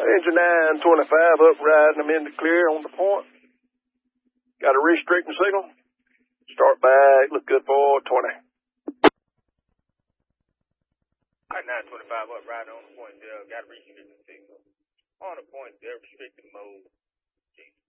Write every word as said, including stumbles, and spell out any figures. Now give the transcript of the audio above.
Engine nine twenty-five up riding them in the clear on the point. Got a restricting signal. Start back, look good for twenty. All right, nine twenty-five up riding on the point there. Got a restricting signal. On the point there, restricted mode.